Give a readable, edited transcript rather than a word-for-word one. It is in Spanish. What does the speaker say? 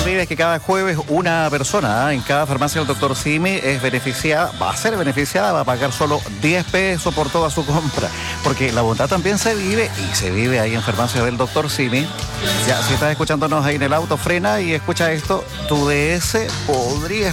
olvides que cada jueves una persona en cada farmacia del Dr. Simi es beneficiada, va a ser beneficiada, va a pagar solo 10 pesos por toda su compra, porque la bondad también se vive y se vive ahí en farmacia del Dr. Simi. Ya, si estás escuchándonos ahí en el auto, frena y escucha esto, tu DS podría